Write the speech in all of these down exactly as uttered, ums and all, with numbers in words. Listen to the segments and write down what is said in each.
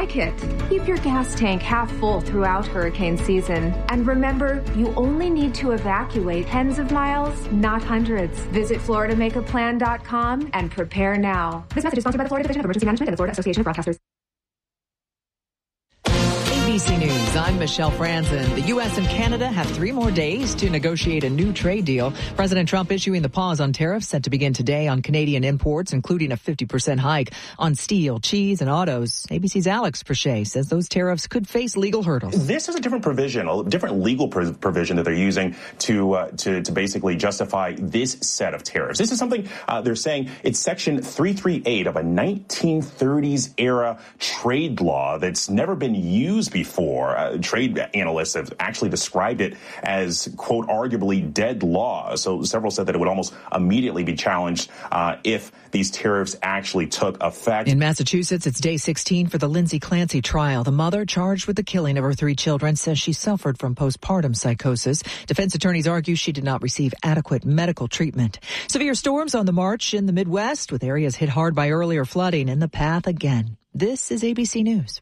like it. Keep your gas tank half full throughout hurricane season. And remember, you only need to evacuate tens of miles, not hundreds. Visit Florida Make A Plan dot com and prepare now. This message is sponsored by the Florida Division of Emergency Management and the Florida Association of Broadcasters. A B C News, I'm Michelle Franzen. The U S and Canada have three more days to negotiate a new trade deal. President Trump issuing the pause on tariffs set to begin today on Canadian imports, including a fifty percent hike on steel, cheese, and autos. A B C's Alex Perche says those tariffs could face legal hurdles. This is a different provision, a different legal provision that they're using to uh, to, to basically justify this set of tariffs. This is something uh, they're saying it's Section three thirty-eight of a nineteen thirties era trade law that's never been used before. Uh, trade analysts have actually described it as, quote, arguably dead law. So several said that it would almost immediately be challenged uh, if these tariffs actually took effect. In Massachusetts, it's day sixteen for the Lindsay Clancy trial. The mother charged with the killing of her three children says she suffered from postpartum psychosis. Defense attorneys argue she did not receive adequate medical treatment. Severe storms on the march in the Midwest, with areas hit hard by earlier flooding in the path again. This is A B C News.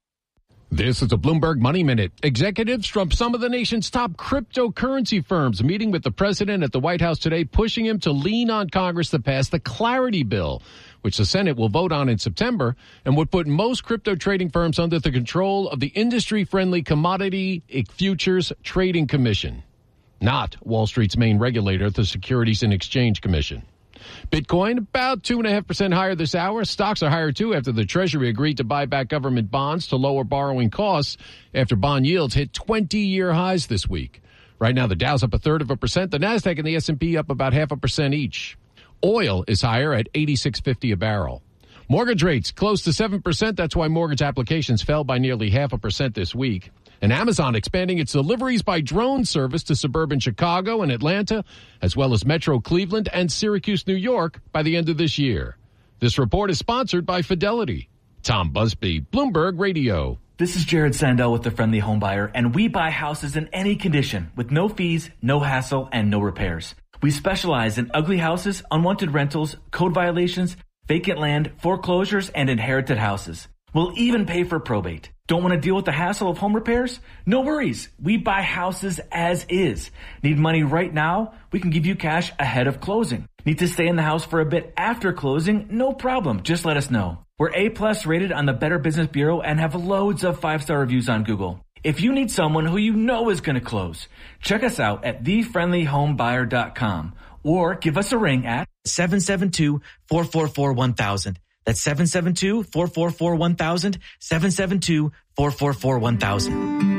This is a Bloomberg Money Minute. Executives from some of the nation's top cryptocurrency firms meeting with the president at the White House today, pushing him to lean on Congress to pass the Clarity Bill, which the Senate will vote on in September, and would put most crypto trading firms under the control of the industry-friendly Commodity Futures Trading Commission, not Wall Street's main regulator, the Securities and Exchange Commission. Bitcoin about two point five percent higher this hour. Stocks are higher, too, after the Treasury agreed to buy back government bonds to lower borrowing costs after bond yields hit twenty-year highs this week. Right now, the Dow's up a third of a percent. The Nasdaq and the S and P up about half a percent each. Oil is higher at eighty-six fifty a barrel. Mortgage rates close to seven percent. That's why mortgage applications fell by nearly half a percent this week. And Amazon expanding its deliveries by drone service to suburban Chicago and Atlanta, as well as Metro Cleveland and Syracuse, New York, by the end of this year. This report is sponsored by Fidelity. Tom Busby, Bloomberg Radio. This is Jared Sandell with The Friendly Homebuyer, and we buy houses in any condition with no fees, no hassle, and no repairs. We specialize in ugly houses, unwanted rentals, code violations, vacant land, foreclosures, and inherited houses. We'll even pay for probate. Don't want to deal with the hassle of home repairs? No worries. We buy houses as is. Need money right now? We can give you cash ahead of closing. Need to stay in the house for a bit after closing? No problem. Just let us know. We're A-plus rated on the Better Business Bureau and have loads of five-star reviews on Google. If you need someone who you know is going to close, check us out at the friendly home buyer dot com or give us a ring at seven seven two, four four four, one thousand. That's seven seven two, four four four, one thousand, seven seven two, four four four, one thousand.